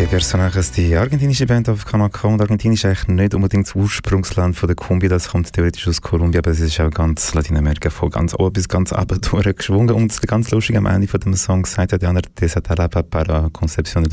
Que Personajes, die argentinische Band auf Kanal K. Und Argentinien ist eigentlich nicht unbedingt das Ursprungsland von der Cumbia, das kommt theoretisch aus Kolumbien, aber es ist auch ganz Lateinamerika von ganz oben bis ganz runter durchgeschwungen. Und ganz lustig am Ende von dem Song sagt ja der andere, desatala para Concepción